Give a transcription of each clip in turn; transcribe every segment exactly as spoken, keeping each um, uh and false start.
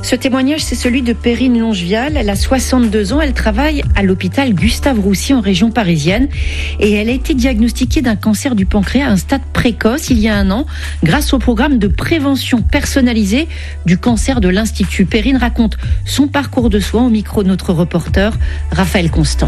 Ce témoignage, c'est celui de Perrine Longevial. Elle a soixante-deux ans. Elle travaille à l'hôpital Gustave-Roussy en région parisienne. Et elle a été diagnostiquée d'un cancer du pancréas à un stade précoce il y a un an grâce au programme de prévention personnalisée du cancer de l'Institut. Perrine raconte son parcours de soins au micro de notre reporter Raphaël Constant.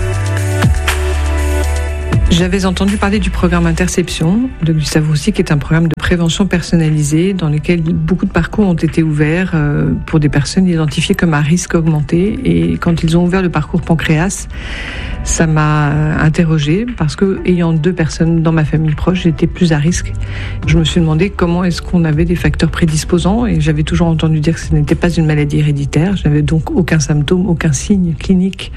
J'avais entendu parler du programme Interception de Gustave Roussy, qui est un programme de prévention personnalisée dans lequel beaucoup de parcours ont été ouverts pour des personnes identifiées comme à risque augmenté. Et quand ils ont ouvert le parcours pancréas, ça m'a interrogée parce que, ayant deux personnes dans ma famille proche, j'étais plus à risque. Je me suis demandé comment est-ce qu'on avait des facteurs prédisposants, et j'avais toujours entendu dire que ce n'était pas une maladie héréditaire. Je n'avais donc aucun symptôme, aucun signe clinique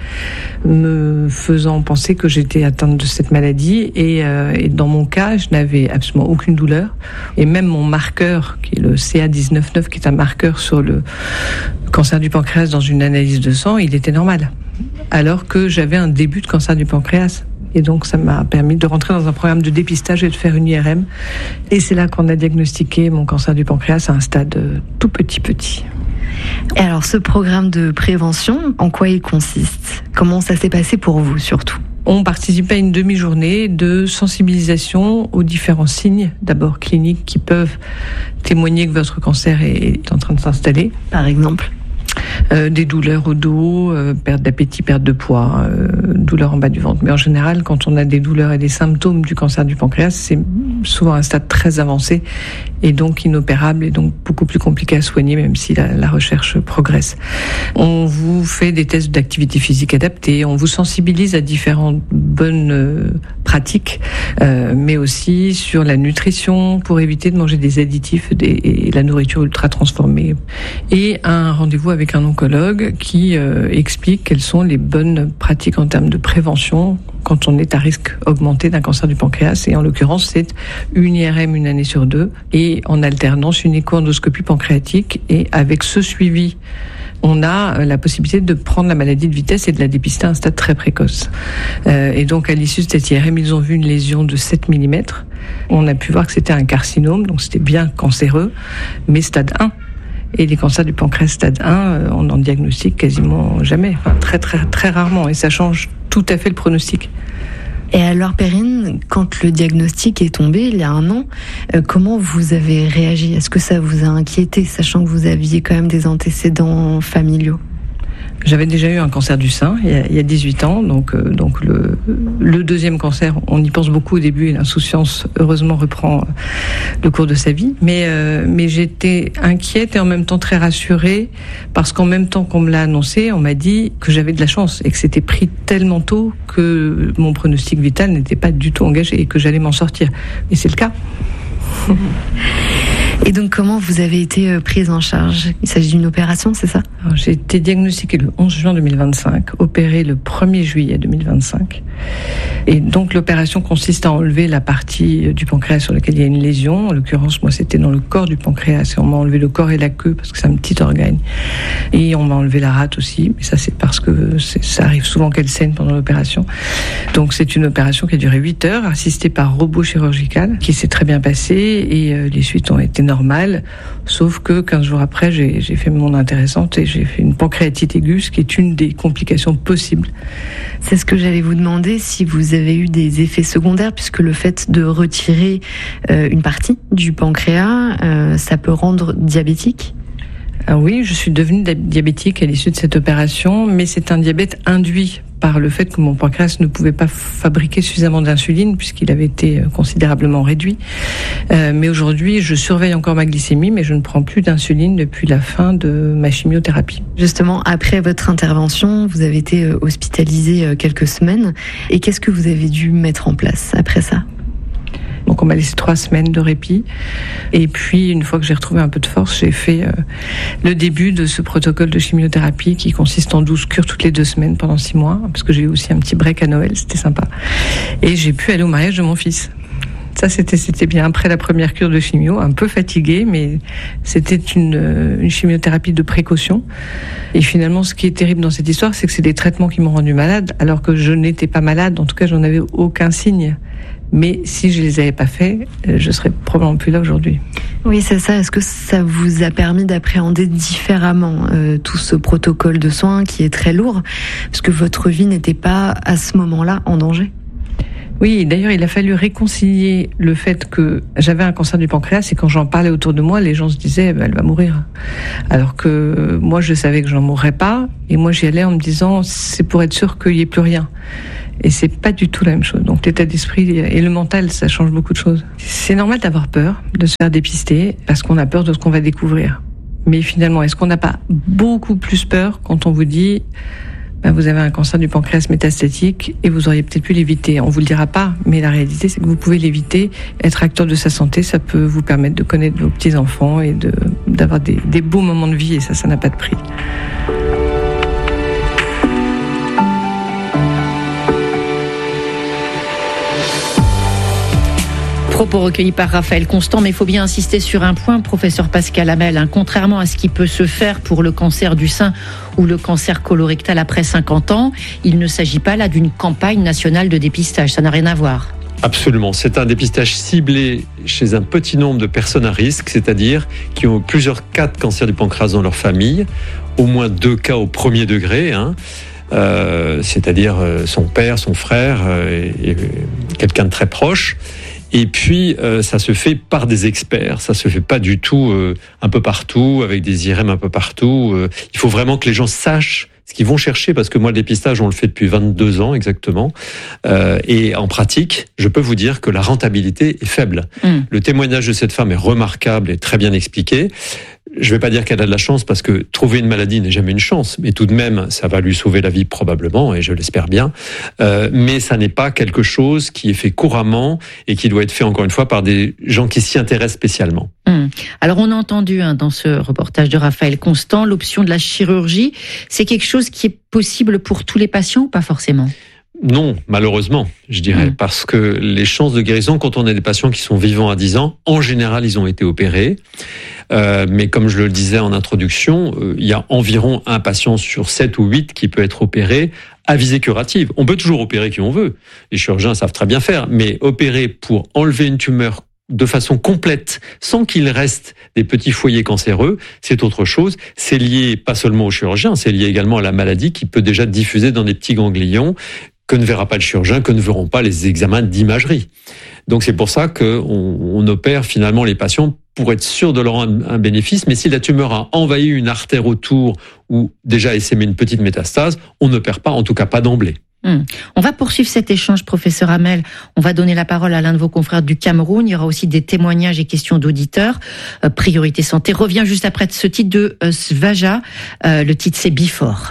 me faisant penser que j'étais atteinte de cette maladie. Et, euh, et dans mon cas, je n'avais absolument aucune douleur. Et même mon marqueur, qui est le C A dix-neuf neuf, qui est un marqueur sur le cancer du pancréas dans une analyse de sang, il était normal. Alors que j'avais un début de cancer du pancréas. Et donc, ça m'a permis de rentrer dans un programme de dépistage et de faire une I R M. Et c'est là qu'on a diagnostiqué mon cancer du pancréas à un stade tout petit petit. Et alors, ce programme de prévention, en quoi il consiste ? Comment ça s'est passé pour vous, surtout ? On participait à une demi-journée de sensibilisation aux différents signes, d'abord cliniques, qui peuvent témoigner que votre cancer est en train de s'installer. Par exemple ? Euh, des douleurs au dos, euh, perte d'appétit, perte de poids, euh, douleurs en bas du ventre. Mais en général, quand on a des douleurs et des symptômes du cancer du pancréas, c'est souvent un stade très avancé et donc inopérable et donc beaucoup plus compliqué à soigner, même si la, la recherche progresse. On vous fait des tests d'activité physique adaptés, on vous sensibilise à différentes bonnes euh, pratiques, euh, mais aussi sur la nutrition pour éviter de manger des additifs des, et la nourriture ultra transformée. Et un rendez-vous avec un oncologue qui euh, explique quelles sont les bonnes pratiques en termes de prévention quand on est à risque augmenté d'un cancer du pancréas. Et en l'occurrence, c'est une I R M une année sur deux et en alternance une écho-endoscopie pancréatique. Et avec ce suivi, on a la possibilité de prendre la maladie de vitesse et de la dépister à un stade très précoce. Euh, et donc, à l'issue de cette I R M, ils ont vu une lésion de sept millimètres. On a pu voir que c'était un carcinome, donc c'était bien cancéreux, mais stade un. Et les cancers du pancréas stade un, on en diagnostique quasiment jamais, enfin, très très très rarement, et ça change tout à fait le pronostic. Et alors Perrine, quand le diagnostic est tombé il y a un an, euh, comment vous avez réagi ? Est-ce que ça vous a inquiété, sachant que vous aviez quand même des antécédents familiaux ? J'avais déjà eu un cancer du sein il y a, il y a dix-huit ans, donc, euh, donc le, le deuxième cancer, on y pense beaucoup au début et l'insouciance, heureusement, reprend le cours de sa vie. Mais, euh, mais j'étais inquiète et en même temps très rassurée parce qu'en même temps qu'on me l'a annoncé, on m'a dit que j'avais de la chance et que c'était pris tellement tôt que mon pronostic vital n'était pas du tout engagé et que j'allais m'en sortir. Et c'est le cas. Et donc, comment vous avez été prise en charge ? Il s'agit d'une opération, c'est ça ? Alors, j'ai été diagnostiquée le onze juin deux mille vingt-cinq, opérée le premier juillet deux mille vingt-cinq. Et donc, l'opération consiste à enlever la partie du pancréas sur laquelle il y a une lésion. En l'occurrence, moi, c'était dans le corps du pancréas. Et on m'a enlevé le corps et la queue parce que c'est un petit organe. Et on m'a enlevé la rate aussi. Mais ça, c'est parce que c'est, ça arrive souvent qu'elle saigne pendant l'opération. Donc, c'est une opération qui a duré huit heures, assistée par robot chirurgical, qui s'est très bien passée. Et euh, les suites ont été normales. Sauf que quinze jours après, j'ai, j'ai fait mon intéressante et j'ai fait une pancréatite aiguë, ce qui est une des complications possibles. C'est ce que j'allais vous demander, si vous avez eu des effets secondaires, puisque le fait de retirer euh, une partie du pancréas, euh, ça peut rendre diabétique ? Ah oui, je suis devenue diabétique à l'issue de cette opération, mais c'est un diabète induit par le fait que mon pancréas ne pouvait pas fabriquer suffisamment d'insuline puisqu'il avait été considérablement réduit. Euh, mais aujourd'hui, je surveille encore ma glycémie, mais je ne prends plus d'insuline depuis la fin de ma chimiothérapie. Justement, après votre intervention, vous avez été hospitalisé quelques semaines. Et qu'est-ce que vous avez dû mettre en place après ça ? Donc on m'a laissé trois semaines de répit. Et puis, une fois que j'ai retrouvé un peu de force, j'ai fait euh, le début de ce protocole de chimiothérapie qui consiste en douze cures toutes les deux semaines pendant six mois, parce que j'ai eu aussi un petit break à Noël, c'était sympa. Et j'ai pu aller au mariage de mon fils. Ça, c'était, c'était bien après la première cure de chimio, un peu fatiguée, mais c'était une, une chimiothérapie de précaution. Et finalement, ce qui est terrible dans cette histoire, c'est que c'est des traitements qui m'ont rendu malade, alors que je n'étais pas malade, en tout cas, j'en avais aucun signe. Mais si je les avais pas faits, je serais probablement plus là aujourd'hui. Oui, c'est ça. Est-ce que ça vous a permis d'appréhender différemment euh, tout ce protocole de soins qui est très lourd, parce que votre vie n'était pas à ce moment-là en danger? Oui, d'ailleurs, il a fallu réconcilier le fait que j'avais un cancer du pancréas et quand j'en parlais autour de moi, les gens se disaient bah, « elle va mourir ». Alors que moi, je savais que j'en mourrais pas et moi, j'y allais en me disant « c'est pour être sûr qu'il n'y ait plus rien ». Et c'est pas du tout la même chose. Donc l'état d'esprit et le mental, ça change beaucoup de choses. C'est normal d'avoir peur, de se faire dépister, parce qu'on a peur de ce qu'on va découvrir. Mais finalement, est-ce qu'on n'a pas beaucoup plus peur quand on vous dit ben, vous avez un cancer du pancréas métastatique et vous auriez peut-être pu l'éviter? On vous le dira pas, mais la réalité, c'est que vous pouvez l'éviter. Être acteur de sa santé, ça peut vous permettre de connaître vos petits-enfants et de, d'avoir des, des beaux moments de vie, et ça, ça n'a pas de prix. Propos recueillis par Raphaël Constant, mais il faut bien insister sur un point, professeur Pascal Hamel, hein, contrairement à ce qui peut se faire pour le cancer du sein ou le cancer colorectal après cinquante ans, il ne s'agit pas là d'une campagne nationale de dépistage, ça n'a rien à voir. Absolument, c'est un dépistage ciblé chez un petit nombre de personnes à risque, c'est-à-dire qui ont plusieurs cas de cancer du pancréas dans leur famille, au moins deux cas au premier degré, hein. Euh, c'est-à-dire son père, son frère euh, et, et quelqu'un de très proche. Et puis, euh, ça se fait par des experts. Ça se fait pas du tout euh, un peu partout, avec des I R M un peu partout. Euh, il faut vraiment que les gens sachent ce qu'ils vont chercher, parce que moi, le dépistage, on le fait depuis vingt-deux ans exactement. Euh, et en pratique, je peux vous dire que la rentabilité est faible. Mmh. Le témoignage de cette femme est remarquable et très bien expliqué. Je ne vais pas dire qu'elle a de la chance, parce que trouver une maladie n'est jamais une chance, mais tout de même, ça va lui sauver la vie probablement, et je l'espère bien. Euh, mais ça n'est pas quelque chose qui est fait couramment et qui doit être fait, encore une fois, par des gens qui s'y intéressent spécialement. Hum. Alors, on a entendu hein, dans ce reportage de Raphaël Constant, l'option de la chirurgie, c'est quelque chose qui est possible pour tous les patients ou pas forcément ? Non, malheureusement, je dirais, mmh. parce que les chances de guérison, quand on a des patients qui sont vivants à dix ans, en général, ils ont été opérés. Euh, mais comme je le disais en introduction, euh, il y a environ un patient sur sept ou huit qui peut être opéré à visée curative. On peut toujours opérer qui on veut. Les chirurgiens savent très bien faire, mais opérer pour enlever une tumeur de façon complète, sans qu'il reste des petits foyers cancéreux, c'est autre chose. C'est lié pas seulement au chirurgien, c'est lié également à la maladie qui peut déjà diffuser dans des petits ganglions que ne verra pas le chirurgien, que ne verront pas les examens d'imagerie. Donc c'est pour ça qu'on on opère finalement les patients pour être sûr de leur un, un bénéfice. Mais si la tumeur a envahi une artère autour ou déjà essaimé une petite métastase, on n'opère pas, en tout cas pas d'emblée. Hum. On va poursuivre cet échange, professeur Hamel. On va donner la parole à l'un de vos confrères du Cameroun. Il y aura aussi des témoignages et questions d'auditeurs. Euh, Priorité Santé revient juste après ce titre de euh, Svaja. Euh, le titre, c'est Before.